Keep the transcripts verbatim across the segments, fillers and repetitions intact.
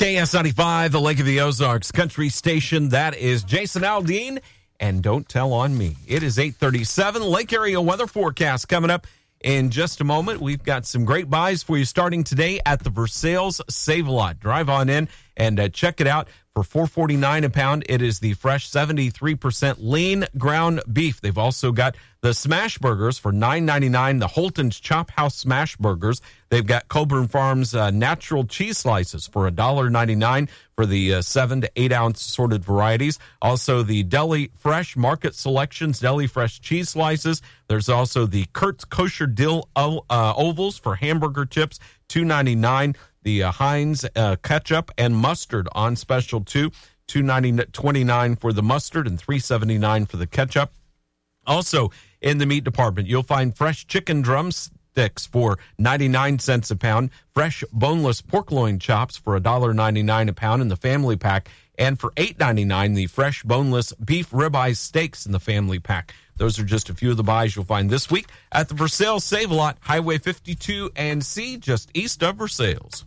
K S ninety-five, the Lake of the Ozarks country station. That is Jason Aldean, and don't tell on me. It is eight thirty-seven. Lake area weather forecast coming up in just a moment. We've got some great buys for you starting today at the Versailles Save-A-Lot. Drive on in and uh, check it out. For four forty-nine a pound, it is the fresh seventy-three percent lean ground beef. They've also got the smash burgers for nine ninety-nine, the Holton's Chop House smash burgers. They've got Coburn Farms uh, natural cheese slices for one ninety-nine for the uh, seven to eight ounce assorted varieties. Also the Deli Fresh Market Selections Deli Fresh cheese slices. There's also the Kurt's Kosher Dill uh, ovals for hamburger chips, two ninety-nine. The uh, Heinz uh, ketchup and mustard on special too, two twenty-nine for the mustard and three seventy-nine for the ketchup. Also in the meat department, you'll find fresh chicken drumsticks for ninety-nine cents a pound, fresh boneless pork loin chops for one ninety-nine a pound in the family pack, and for eight ninety-nine the fresh boneless beef ribeye steaks in the family pack. Those are just a few of the buys you'll find this week at the Versailles Save-A-Lot, Highway fifty-two and C, just east of Versailles.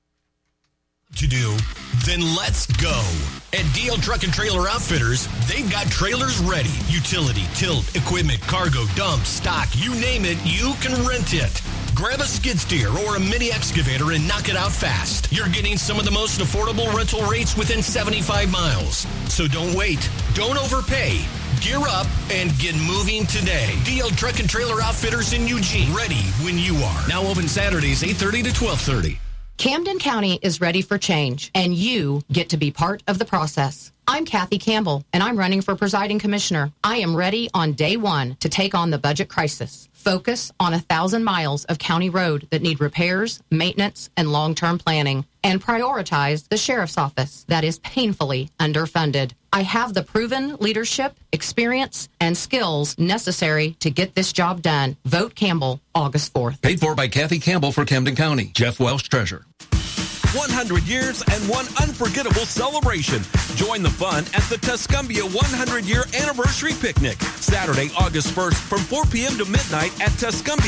To do, then let's go. At D L Truck and Trailer Outfitters, they've got trailers ready. Utility, tilt, equipment, cargo, dump, stock, you name it, you can rent it. Grab a skid steer or a mini excavator and knock it out fast. You're getting some of the most affordable rental rates within seventy-five miles. So don't wait. Don't overpay. Gear up and get moving today. D L Truck and Trailer Outfitters in Eugene. Ready when you are. Now open Saturdays, eight thirty to twelve thirty. Camden County is ready for change, and you get to be part of the process. I'm Kathy Campbell, and I'm running for presiding commissioner. I am ready on day one to take on the budget crisis. Focus on a thousand miles of county road that need repairs, maintenance, and long-term planning, and prioritize the sheriff's office that is painfully underfunded. I have the proven leadership, experience, and skills necessary to get this job done. Vote Campbell August fourth. Paid for by Kathy Campbell for Camden County. Jeff Welsh, Treasurer. one hundred years and one unforgettable celebration. Join the fun at the Tuscumbia one hundred year Anniversary Picnic, Saturday, August first from four p.m. to midnight at Tuscumbia